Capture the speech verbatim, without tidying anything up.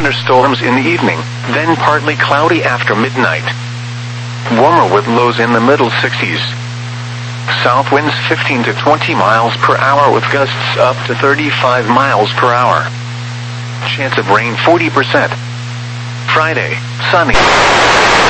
thunderstorms in the evening, then partly cloudy after midnight. Warmer with lows in the middle sixties. South winds fifteen to twenty miles per hour with gusts up to thirty-five miles per hour. Chance of rain forty percent. Friday, sunny.